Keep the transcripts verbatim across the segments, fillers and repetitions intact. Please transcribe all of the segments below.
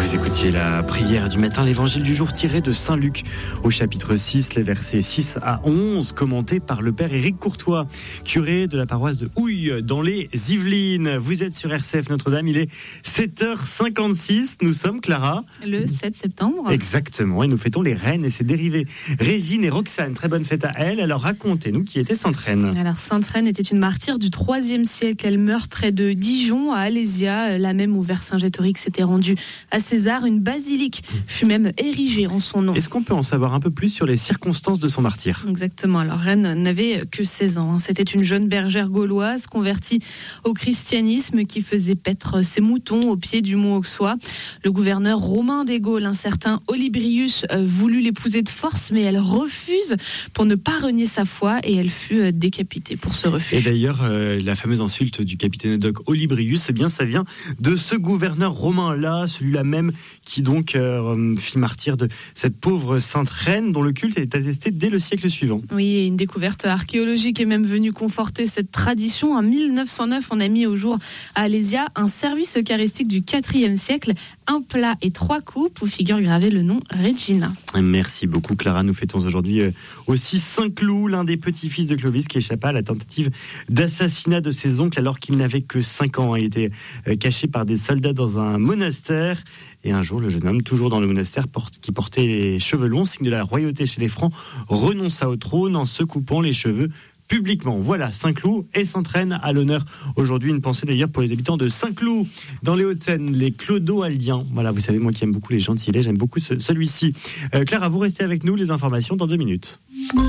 Vous écoutiez la prière du matin, l'évangile du jour tiré de Saint Luc au chapitre six, les versets six à onze, commenté par le père Éric Courtois, curé de la paroisse de Houille dans les Yvelines. Vous êtes sur R C F Notre-Dame, il est sept heures cinquante-six, nous sommes, Clara, le sept septembre. Exactement, et nous fêtons les reines et ses dérivés. Régine et Roxane, très bonne fête à elles. Alors racontez-nous qui était Sainte Reine. Alors Sainte Reine était une martyre du troisième siècle. Elle meurt près de Dijon, à Alésia, là même où Vercingétorix s'était rendu à César. Une basilique fut même érigée en son nom. Est-ce qu'on peut en savoir un peu plus sur les circonstances de son martyre ? Exactement. Alors Reine n'avait que seize ans. C'était une jeune bergère gauloise convertie au christianisme qui faisait paître ses moutons au pied du mont Auxois. Le gouverneur romain des Gaules, un certain Olybrius, voulut l'épouser de force, mais elle refuse pour ne pas renier sa foi et elle fut décapitée pour ce refus. Et d'ailleurs, euh, la fameuse insulte du capitaine Doc Olybrius, eh bien, ça vient de ce gouverneur romain-là, celui-là même qui donc euh, fit martyr de cette pauvre Sainte Reine dont le culte est attesté dès le siècle suivant. Oui, et une découverte archéologique est même venue conforter cette tradition. En mille neuf cent neuf, on a mis au jour à Alésia un service eucharistique du quatrième siècle, un plat et trois coupes où figure gravé le nom Regina. Merci beaucoup Clara. Nous fêtons aujourd'hui aussi Saint-Cloud, l'un des petits-fils de Clovis qui échappa à la tentative d'assassinat de ses oncles alors qu'il n'avait que cinq ans. Il était caché par des soldats dans un monastère. Et un jour, le jeune homme, toujours dans le monastère, porte, qui portait les cheveux longs, signe de la royauté chez les Francs, renonça au trône en se coupant les cheveux publiquement. Voilà, Saint-Cloud et Sainte-Reine à l'honneur. Aujourd'hui, une pensée d'ailleurs pour les habitants de Saint-Cloud, dans les Hauts-de-Seine, les Clodo-Aldiens. Voilà, vous savez, moi qui aime beaucoup les gentillets, j'aime beaucoup ce, celui-ci. Euh, Clara, vous restez avec nous, les informations dans deux minutes.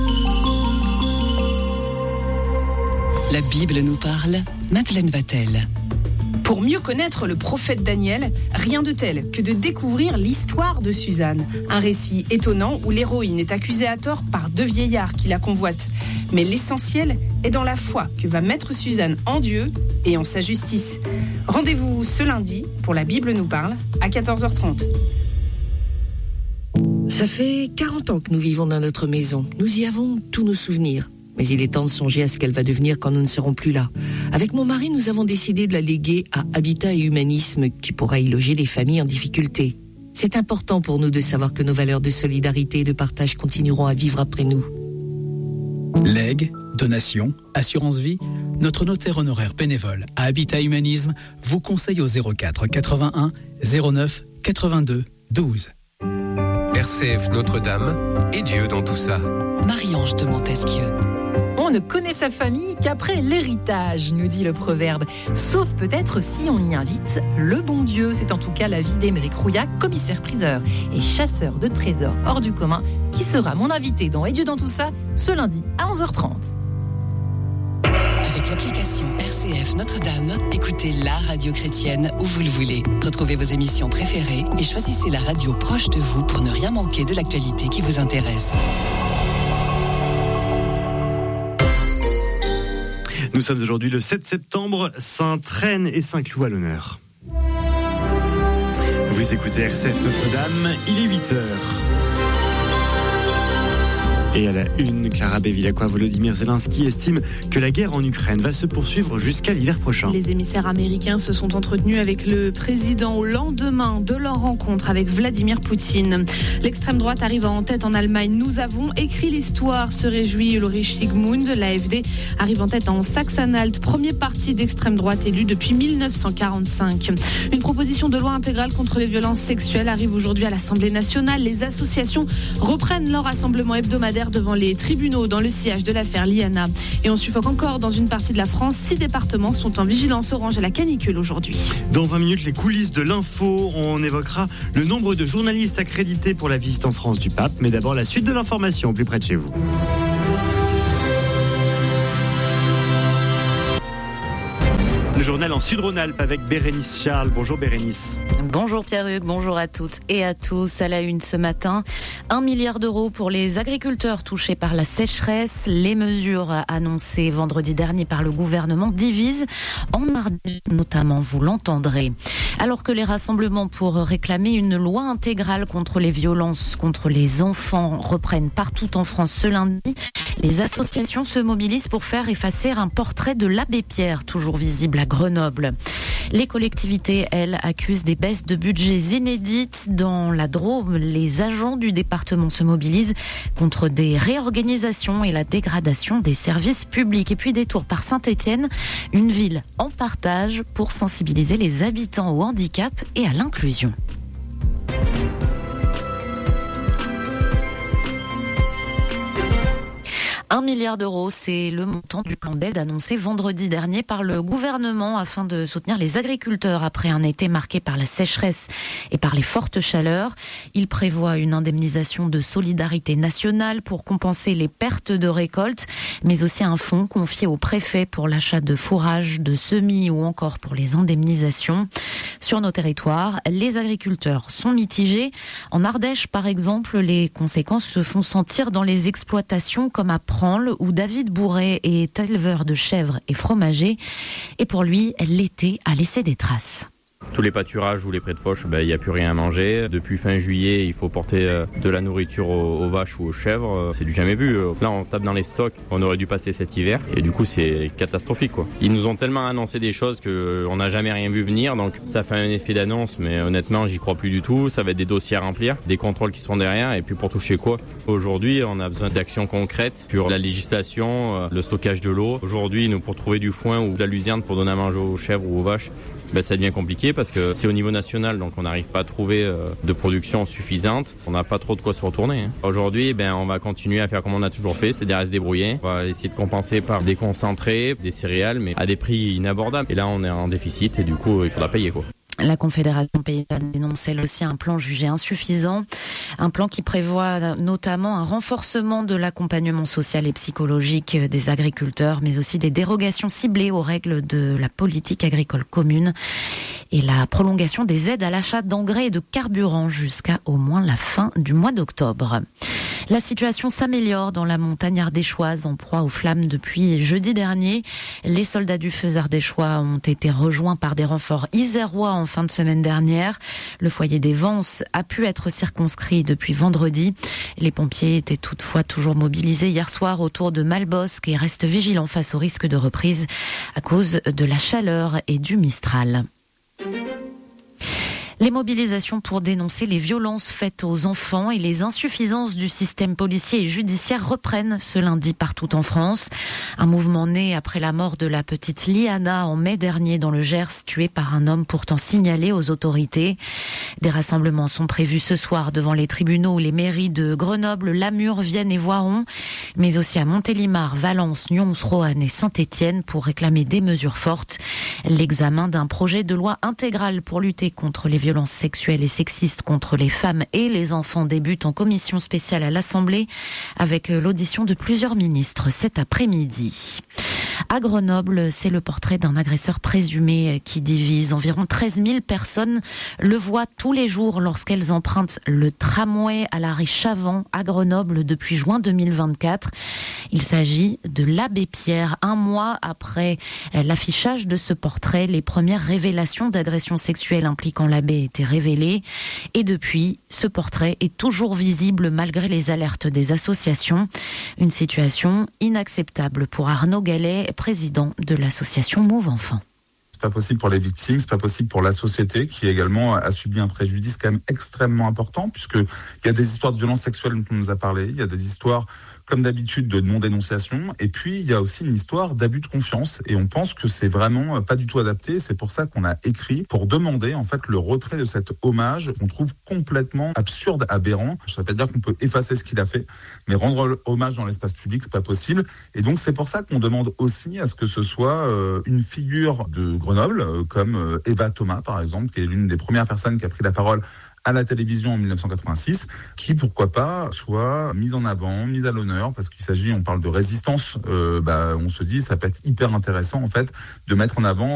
La Bible nous parle, Madeleine Vatel. Pour mieux connaître le prophète Daniel, rien de tel que de découvrir l'histoire de Suzanne. Un récit étonnant où l'héroïne est accusée à tort par deux vieillards qui la convoitent. Mais l'essentiel est dans la foi que va mettre Suzanne en Dieu et en sa justice. Rendez-vous ce lundi pour La Bible nous parle à quatorze heures trente. Ça fait quarante ans que nous vivons dans notre maison. Nous y avons tous nos souvenirs. Mais il est temps de songer à ce qu'elle va devenir quand nous ne serons plus là. Avec mon mari, nous avons décidé de la léguer à Habitat et Humanisme, qui pourra y loger les familles en difficulté. C'est important pour nous de savoir que nos valeurs de solidarité et de partage continueront à vivre après nous. Legs, donations, assurance vie, notre notaire honoraire bénévole à Habitat Humanisme vous conseille au zéro quatre quatre-vingt-un zéro neuf quatre-vingt-deux douze. R C F Notre-Dame et Dieu dans tout ça. Marie-Ange de Montesquieu. On ne connaît sa famille qu'après l'héritage, nous dit le proverbe. Sauf peut-être si on y invite le bon Dieu. C'est en tout cas l'avis d'Émeric Rouillat, commissaire-priseur et chasseur de trésors hors du commun, qui sera mon invité dans Et Dieu dans tout ça, ce lundi à onze heures trente. Avec l'application R C F Notre-Dame, écoutez la radio chrétienne où vous le voulez. Retrouvez vos émissions préférées et choisissez la radio proche de vous pour ne rien manquer de l'actualité qui vous intéresse. Nous sommes aujourd'hui le sept septembre, Sainte-Reine et Saint-Cloud à l'honneur. Vous écoutez R C F Notre-Dame, il est huit heures. Et à la une, Clara Bevilacqua, Volodymyr Zelensky estime que la guerre en Ukraine va se poursuivre jusqu'à l'hiver prochain. Les émissaires américains se sont entretenus avec le président au lendemain de leur rencontre avec Vladimir Poutine. L'extrême droite arrive en tête en Allemagne. Nous avons écrit l'histoire, se réjouit Ulrich Sigmund. L'A F D arrive en tête en Saxe-Anhalt, premier parti d'extrême droite élu depuis mille neuf cent quarante-cinq. Une proposition de loi intégrale contre les violences sexuelles arrive aujourd'hui à l'Assemblée nationale. Les associations reprennent leur rassemblement hebdomadaire devant les tribunaux dans le sillage de l'affaire Liana. Et on suffoque encore dans une partie de la France. Six départements sont en vigilance orange à la canicule aujourd'hui. Dans vingt minutes, les coulisses de l'info. On évoquera le nombre de journalistes accrédités pour la visite en France du pape. Mais d'abord, la suite de l'information, plus près de chez vous. Le journal en Sud-Rhône-Alpes avec Bérénice Charles. Bonjour Bérénice. Bonjour Pierre-Hugues, bonjour à toutes et à tous. À la une ce matin, un milliard d'euros pour les agriculteurs touchés par la sécheresse. Les mesures annoncées vendredi dernier par le gouvernement divisent en mardi, notamment, vous l'entendrez. Alors que les rassemblements pour réclamer une loi intégrale contre les violences contre les enfants reprennent partout en France ce lundi, les associations se mobilisent pour faire effacer un portrait de l'abbé Pierre, toujours visible à Grenoble. Les collectivités, elles, accusent des baisses de budgets inédites. Dans la Drôme, les agents du département se mobilisent contre des réorganisations et la dégradation des services publics. Et puis détour par Saint-Étienne, une ville en partage pour sensibiliser les habitants au handicap et à l'inclusion. Un milliard d'euros, c'est le montant du plan d'aide annoncé vendredi dernier par le gouvernement afin de soutenir les agriculteurs après un été marqué par la sécheresse et par les fortes chaleurs. Il prévoit une indemnisation de solidarité nationale pour compenser les pertes de récolte, mais aussi un fonds confié au préfet pour l'achat de fourrage, de semis ou encore pour les indemnisations. Sur nos territoires, les agriculteurs sont mitigés. En Ardèche, par exemple, les conséquences se font sentir dans les exploitations comme à Pranles, où David Bourret est éleveur de chèvres et fromager. Et pour lui, l'été a laissé des traces. Tous les pâturages ou les prés de Foch, ben, il n'y a plus rien à manger. Depuis fin juillet, il faut porter euh, de la nourriture aux, aux vaches ou aux chèvres. C'est du jamais vu. Là, on tape dans les stocks. On aurait dû passer cet hiver. Et du coup, c'est catastrophique, quoi. Ils nous ont tellement annoncé des choses qu'on n'a jamais rien vu venir. Donc, ça fait un effet d'annonce. Mais honnêtement, j'y crois plus du tout. Ça va être des dossiers à remplir, des contrôles qui sont derrière. Et puis, pour toucher quoi? Aujourd'hui, on a besoin d'actions concrètes sur la législation, euh, le stockage de l'eau. Aujourd'hui, nous, pour trouver du foin ou de la luzerne pour donner à manger aux chèvres ou aux vaches, ben, ça devient compliqué parce que c'est au niveau national, donc on n'arrive pas à trouver euh, de production suffisante. On n'a pas trop de quoi se retourner. Hein. Aujourd'hui, ben, on va continuer à faire comme on a toujours fait, c'est-à-dire à se débrouiller. On va essayer de compenser par des concentrés, des céréales, mais à des prix inabordables. Et là, on est en déficit et du coup, il faudra payer, quoi. La Confédération paysanne dénonce elle aussi un plan jugé insuffisant, un plan qui prévoit notamment un renforcement de l'accompagnement social et psychologique des agriculteurs, mais aussi des dérogations ciblées aux règles de la politique agricole commune et la prolongation des aides à l'achat d'engrais et de carburant jusqu'à au moins la fin du mois d'octobre. La situation s'améliore dans la montagne ardéchoise en proie aux flammes depuis jeudi dernier. Les soldats du feu ardéchois ont été rejoints par des renforts isérois en fin de semaine dernière. Le foyer des Vences a pu être circonscrit depuis vendredi. Les pompiers étaient toutefois toujours mobilisés hier soir autour de Malbosc et restent vigilants face au risque de reprise à cause de la chaleur et du Mistral. Les mobilisations pour dénoncer les violences faites aux enfants et les insuffisances du système policier et judiciaire reprennent ce lundi partout en France. Un mouvement né après la mort de la petite Liana en mai dernier dans le Gers, tuée par un homme pourtant signalé aux autorités. Des rassemblements sont prévus ce soir devant les tribunaux, les mairies de Grenoble, Lamure, Vienne et Voiron, mais aussi à Montélimar, Valence, Nyons, Roanne et Saint-Étienne pour réclamer des mesures fortes. L'examen d'un projet de loi intégral pour lutter contre les violences violences sexuelles et sexistes contre les femmes et les enfants débute en commission spéciale à l'Assemblée avec l'audition de plusieurs ministres cet après-midi. À Grenoble, c'est le portrait d'un agresseur présumé qui divise. Environ treize mille personnes le voient tous les jours lorsqu'elles empruntent le tramway à l'arrêt Chavant à Grenoble depuis juin deux mille vingt-quatre. Il s'agit de l'abbé Pierre. Un mois après l'affichage de ce portrait, les premières révélations d'agressions sexuelles impliquant l'abbé étaient révélées. Et depuis, ce portrait est toujours visible malgré les alertes des associations. Une situation inacceptable pour Arnaud Gallet, président de l'association Move Enfants. C'est pas possible pour les victimes, c'est pas possible pour la société qui également a subi un préjudice quand même extrêmement important puisque il y a des histoires de violences sexuelles dont on nous a parlé, il y a des histoires comme d'habitude de non-dénonciation et puis il y a aussi une histoire d'abus de confiance et on pense que c'est vraiment pas du tout adapté. C'est pour ça qu'on a écrit pour demander en fait le retrait de cet hommage qu'on trouve complètement absurde, aberrant. Ça veut pas dire qu'on peut effacer ce qu'il a fait, mais rendre hommage dans l'espace public c'est pas possible et donc c'est pour ça qu'on demande aussi à ce que ce soit euh, une figure de Grenoble euh, comme euh, Eva Thomas par exemple qui est l'une des premières personnes qui a pris la parole à la télévision en dix-neuf cent quatre-vingt-six, qui, pourquoi pas, soit mise en avant, mise à l'honneur, parce qu'il s'agit, on parle de résistance, euh, bah, on se dit, ça peut être hyper intéressant, en fait, de mettre en avant